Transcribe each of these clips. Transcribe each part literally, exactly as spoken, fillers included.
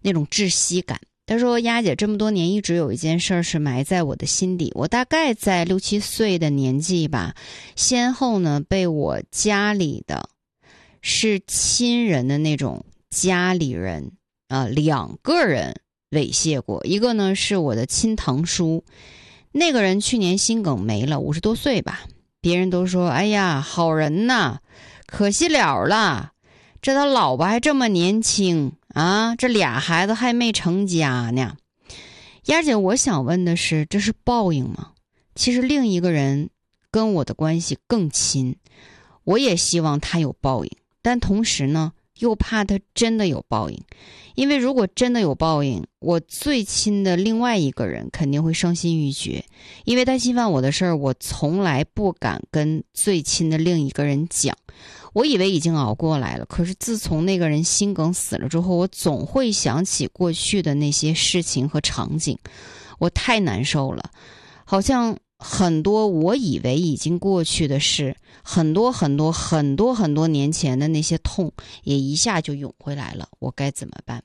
那种窒息感。他说丫姐这么多年一直有一件事儿是埋在我的心底，我大概在六七岁的年纪吧，先后呢被我家里的是亲人的那种家里人啊、呃、两个人猥亵过。一个呢是我的亲堂叔，那个人去年心梗没了，五十多岁吧，别人都说哎呀好人呐，可惜了了，这他老婆还这么年轻啊，这俩孩子还没成家呢。丫姐，我想问的是，这是报应吗？其实另一个人跟我的关系更亲，我也希望他有报应，但同时呢又怕他真的有报应。因为如果真的有报应，我最亲的另外一个人肯定会伤心欲绝，因为他侵犯我的事儿，我从来不敢跟最亲的另一个人讲。我以为已经熬过来了，可是自从那个人心梗死了之后，我总会想起过去的那些事情和场景，我太难受了。好像很多我以为已经过去的事，很多很多很多很多年前的那些痛也一下就涌回来了，我该怎么办？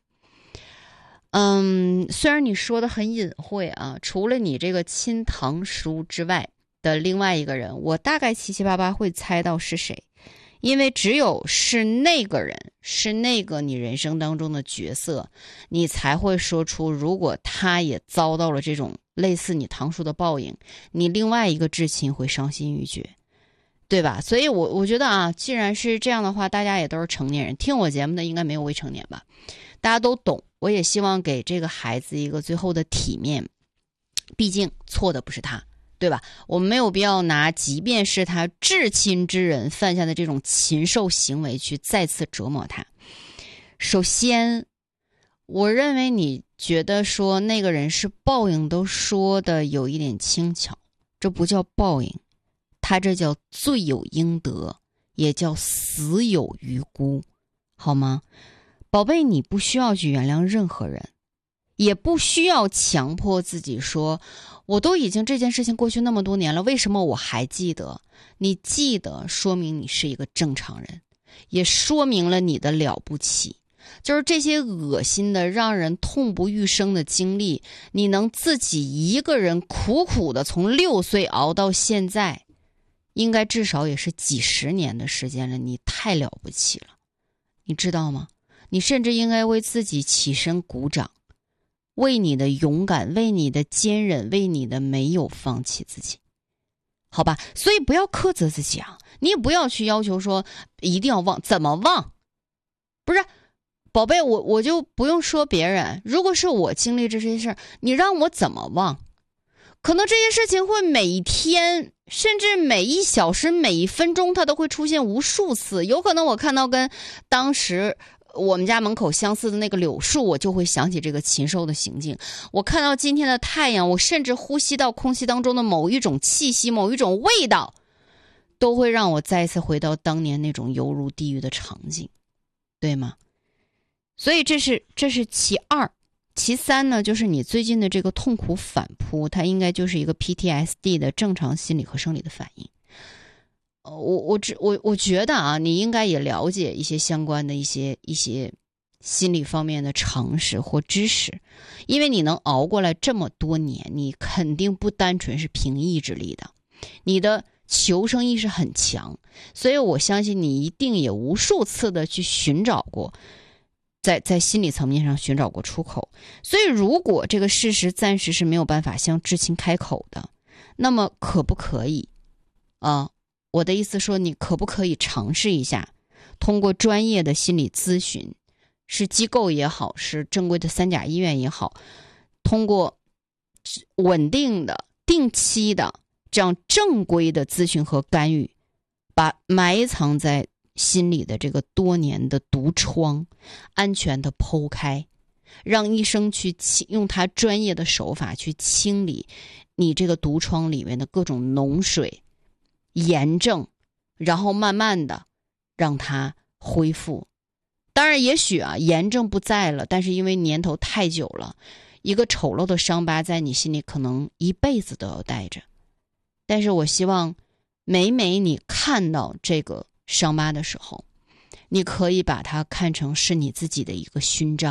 嗯，虽然你说的很隐晦啊，除了你这个亲堂叔之外的另外一个人，我大概七七八八会猜到是谁。因为只有是那个人，是那个你人生当中的角色，你才会说出如果他也遭到了这种类似你堂叔的报应，你另外一个至亲会伤心欲绝，对吧？所以我我觉得啊，既然是这样的话，大家也都是成年人，听我节目的应该没有未成年吧，大家都懂。我也希望给这个孩子一个最后的体面，毕竟错的不是他，对吧？我们没有必要拿即便是他至亲之人犯下的这种禽兽行为去再次折磨他。首先，我认为你觉得说那个人是报应都说的有一点轻巧，这不叫报应，他这叫罪有应得，也叫死有余辜，好吗？宝贝，你不需要去原谅任何人，也不需要强迫自己说我都已经这件事情过去那么多年了，为什么我还记得？你记得说明你是一个正常人，也说明了你的了不起。就是这些恶心的让人痛不欲生的经历，你能自己一个人苦苦的从六岁熬到现在，应该至少也是几十年的时间了，你太了不起了，你知道吗？你甚至应该为自己起身鼓掌，为你的勇敢，为你的坚韧，为你的没有放弃自己，好吧？所以不要苛责自己啊，你也不要去要求说一定要忘，怎么忘？不是，宝贝，我我就不用说别人，如果是我经历这些事儿，你让我怎么忘？可能这些事情会每一天，甚至每一小时、每一分钟，它都会出现无数次。有可能我看到跟当时我们家门口相似的那个柳树，我就会想起这个禽兽的行径。我看到今天的太阳，我甚至呼吸到空气当中的某一种气息，某一种味道，都会让我再一次回到当年那种犹如地狱的场景，对吗？所以这是这是其二。其三呢，就是你最近的这个痛苦反扑，它应该就是一个 P T S D 的正常心理和生理的反应。呃，我我只我我觉得啊，你应该也了解一些相关的一些一些心理方面的常识或知识，因为你能熬过来这么多年，你肯定不单纯是凭意志力的，你的求生意识很强，所以我相信你一定也无数次的去寻找过。在在心理层面上寻找过出口，所以如果这个事实暂时是没有办法向至亲开口的，那么可不可以啊？我的意思说，你可不可以尝试一下，通过专业的心理咨询，是机构也好，是正规的三甲医院也好，通过稳定的、定期的这样正规的咨询和干预，把埋藏在心里的这个多年的毒疮安全的剖开，让医生去用他专业的手法去清理你这个毒疮里面的各种脓水炎症，然后慢慢的让它恢复。当然也许啊炎症不在了，但是因为年头太久了，一个丑陋的伤疤在你心里可能一辈子都要带着。但是我希望每每你看到这个伤疤的时候，你可以把它看成是你自己的一个勋章。